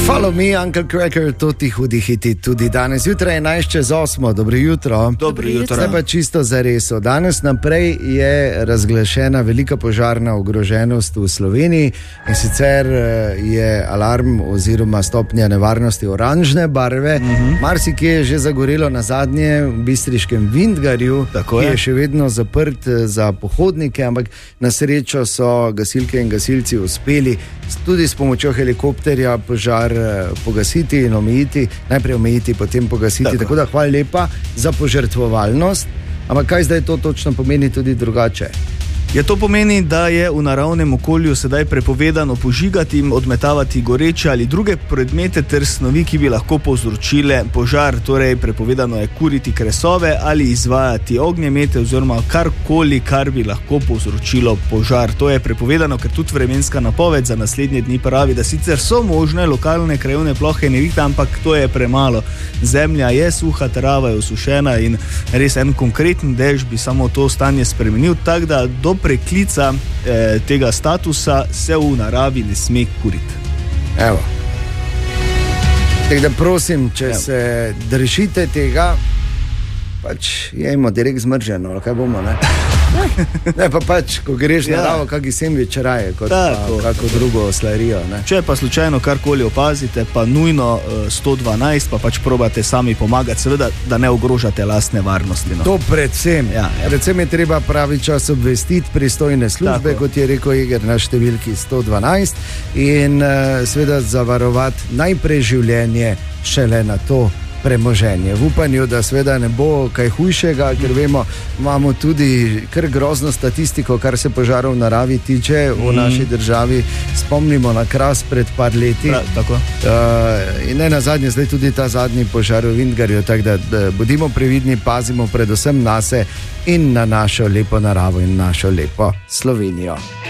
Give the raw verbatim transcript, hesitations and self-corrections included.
Follow me, Uncle Cracker, to ti hudi hiti tudi danes. Jutra je enajst čez osmo, dobro jutro. Dobro jutro. Zdaj pa čisto zares. Od danes naprej je razglašena velika požarna ogroženost v Sloveniji in sicer je alarm oziroma stopnja nevarnosti oranžne barve. Uh-huh. Marsikje je že zagorelo, na zadnje v bistriškem Vintgarju, tako ki je. je še vedno zaprt za pohodnike, ampak na srečo so gasilke in gasilci uspeli tudi s pomočjo helikopterja požar pogasiti in omejiti, najprej omejiti, potem pogasiti. Tako, Tako da hvala lepa za požrtvovalnost. Ampak kaj zdaj to točno pomeni tudi drugače? Ja, to pomeni, da je v naravnem okolju sedaj prepovedano požigati in odmetavati goreče ali druge predmete ter snovi, ki bi lahko povzročile požar. Torej, prepovedano je kuriti kresove ali izvajati ognjemete oziroma karkoli, kar bi lahko povzročilo požar. To je prepovedano, ker tudi vremenska napoved za naslednje dni pravi, da sicer so možne lokalne krajevne plohe nevihte, ampak to je premalo. Zemlja je suha, trava je osušena in res en konkreten dež bi samo to stanje spremenil, tako da do preklica eh, tega statusa se v naravi ne sme kuriti. Evo. Tako da prosim, če Evo. se držite tega, pač jejmo direkt zmrženo, kaj bomo, ne? Ne, pa pač, ko greš Ja. na naravo, kaki sendvič raje, kot Tako. pa kako drugo slarijo, ne? Če pa slučajno karkoli opazite, pa nujno eh, sto dvanajst, pa pač probate sami pomagati, seveda, da ne ogrožate lastne varnosti. No. To predvsem. Ja, ja. Predvsem je treba pravi čas obvestiti pristojne službe, Tako. kot je rekel Igor, na številki sto dvanajst in uh, seveda zavarovati najprej življenje, šele na to premoženje. V upanju, da seveda ne bo kaj hujšega, ker vemo, imamo tudi kar grozno statistiko, kar se požarov v naravi tiče v Mm. naši državi. Spomnimo na Kras pred par leti. Prav, tako. Uh, in ne na zadnje, zdaj tudi ta zadnji požar v Vintgarju, tako da, da bodimo previdni, pazimo predvsem nase in na našo lepo naravo in našo lepo Slovenijo.